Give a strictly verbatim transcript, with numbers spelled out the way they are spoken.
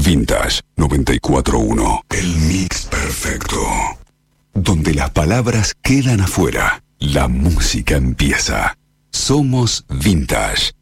Vintage noventa y cuatro punto uno. El mix perfecto. Donde las palabras quedan afuera, la música empieza. Somos Vintage.